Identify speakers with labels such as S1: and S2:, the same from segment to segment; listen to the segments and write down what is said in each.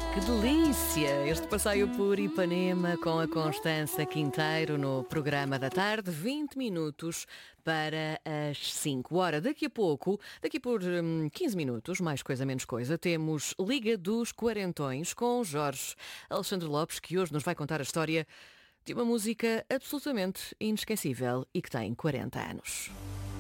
S1: Que delícia! Este passeio por Ipanema com a Constança Quinteiro no programa da tarde, 20 minutos para as 5. Ora, daqui por 15 minutos, mais coisa menos coisa, temos Liga dos Quarentões com Jorge Alexandre Lopes, que hoje nos vai contar a história de uma música absolutamente inesquecível e que tem 40 anos.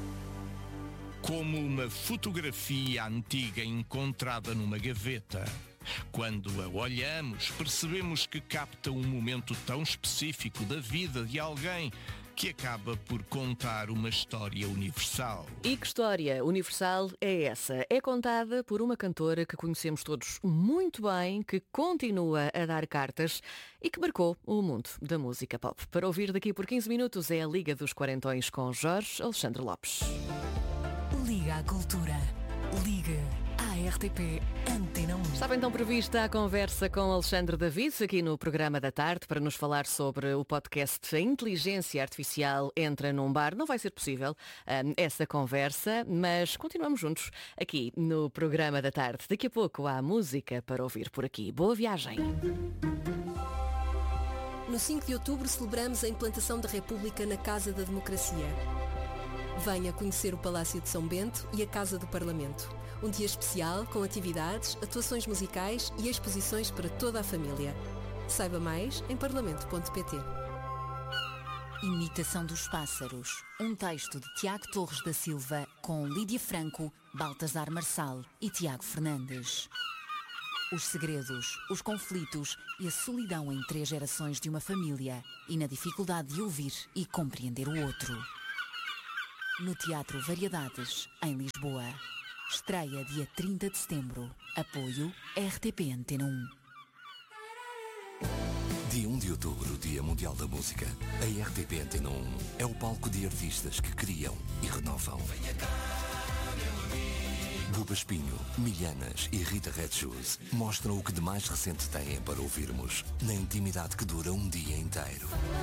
S2: Como uma fotografia antiga encontrada numa gaveta. Quando a olhamos, percebemos que capta um momento tão específico da vida de alguém que acaba por contar uma história universal.
S1: E que história universal é essa? É contada por uma cantora que conhecemos todos muito bem, que continua a dar cartas e que marcou o mundo da música pop. Para ouvir daqui por 15 minutos é a Liga dos Quarentões com Jorge Alexandre Lopes.
S3: Liga à Cultura. Liga à RTP Antena 1.
S1: Estava então prevista a conversa com Alexandre Davids aqui no programa da tarde para nos falar sobre o podcast A Inteligência Artificial Entra num Bar. Não vai ser possível essa conversa, mas continuamos juntos aqui no programa da tarde. Daqui a pouco há música para ouvir por aqui. Boa viagem!
S4: No 5 de outubro celebramos a implantação da República na Casa da Democracia. Venha conhecer o Palácio de São Bento e a Casa do Parlamento. Um dia especial com atividades, atuações musicais e exposições para toda a família. Saiba mais em parlamento.pt.
S3: Imitação dos Pássaros. Um texto de Tiago Torres da Silva com Lídia Franco, Baltasar Marçal e Tiago Fernandes. Os segredos, os conflitos e a solidão em 3 gerações de uma família e na dificuldade de ouvir e compreender o outro. No Teatro Variedades, em Lisboa. Estreia dia 30 de setembro. Apoio RTP Antena 1.
S5: Dia 1 de outubro, Dia Mundial da Música. A RTP Antena 1 é o palco de artistas que criam e renovam. Buba Espinho, Milhanas e Rita Red Shoes mostram o que de mais recente têm para ouvirmos, na intimidade que dura um dia inteiro.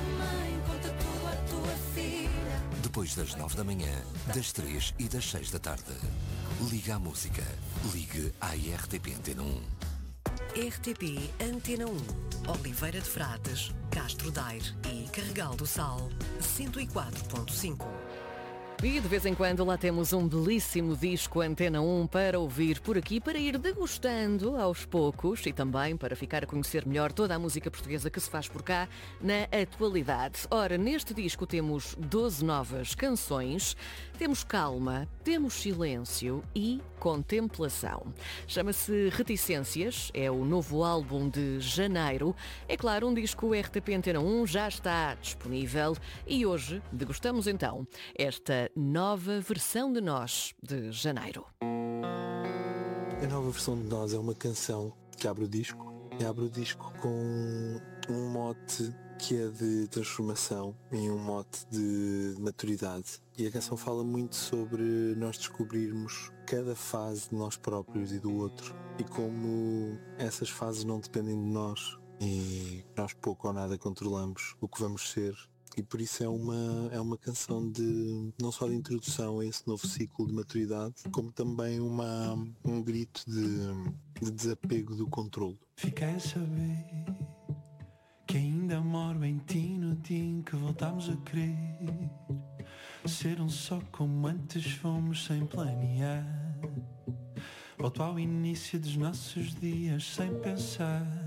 S5: Depois das 9 da manhã, das 3 e das 6 da tarde. Liga à música. Ligue à RTP Antena 1.
S3: RTP Antena 1. Oliveira de Frades, Castro Daire e Carregal do Sal, 104.5.
S1: E de vez em quando lá temos um belíssimo disco Antena 1 para ouvir por aqui, para ir degustando aos poucos e também para ficar a conhecer melhor toda a música portuguesa que se faz por cá na atualidade. Ora, neste disco temos 12 novas canções, temos calma, temos silêncio e contemplação. Chama-se Reticências, é o novo álbum de janeiro. É claro, um disco RTP Antena 1 já está disponível e hoje degustamos então esta nova versão de Nós, de janeiro.
S6: A nova versão de Nós é uma canção que abre o disco. E abre o disco com um mote que é de transformação e um mote de maturidade. E a canção fala muito sobre nós descobrirmos cada fase de nós próprios e do outro. E como essas fases não dependem de nós. E nós pouco ou nada controlamos o que vamos ser. E por isso é uma canção não só de introdução a esse novo ciclo de maturidade, como também um grito de desapego do controle.
S7: Fiquei a saber que ainda moro em ti no dia em que voltámos a querer ser um só como antes fomos sem planear. Volto ao início dos nossos dias sem pensar